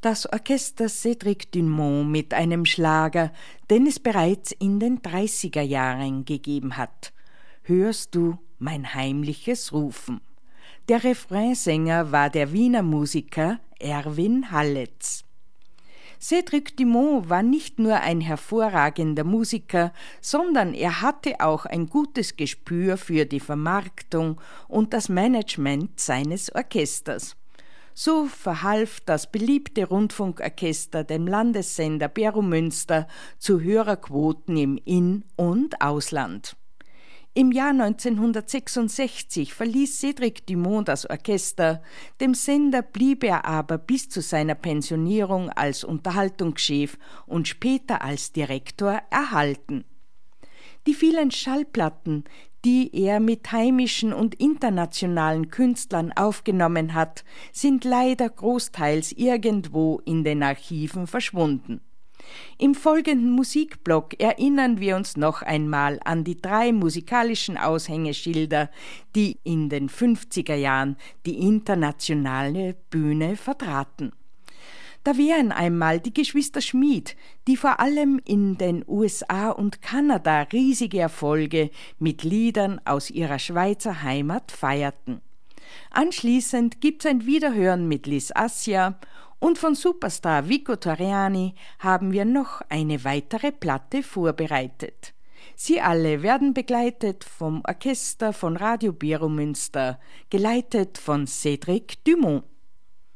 Das Orchester Cédric Dumont mit einem Schlager, den es bereits in den 30er Jahren gegeben hat. Hörst du mein heimliches Rufen? Der Refrainsänger war der Wiener Musiker Erwin Halletz. Cédric Dumont war nicht nur ein hervorragender Musiker, sondern er hatte auch ein gutes Gespür für die Vermarktung und das Management seines Orchesters. So verhalf das beliebte Rundfunkorchester dem Landessender Beromünster zu Hörerquoten im In- und Ausland. Im Jahr 1966 verließ Cédric Dumont das Orchester, dem Sender blieb er aber bis zu seiner Pensionierung als Unterhaltungschef und später als Direktor erhalten. Die vielen Schallplatten, die er mit heimischen und internationalen Künstlern aufgenommen hat, sind leider großteils irgendwo in den Archiven verschwunden. Im folgenden Musikblock erinnern wir uns noch einmal an die 3 musikalischen Aushängeschilder, die in den 50er Jahren die internationale Bühne vertraten. Da wären einmal die Geschwister Schmid, die vor allem in den USA und Kanada riesige Erfolge mit Liedern aus ihrer Schweizer Heimat feierten. Anschließend gibt's ein Wiederhören mit Liz Assia und von Superstar Vico Torriani haben wir noch eine weitere Platte vorbereitet. Sie alle werden begleitet vom Orchester von Radio Beromünster, geleitet von Cédric Dumont.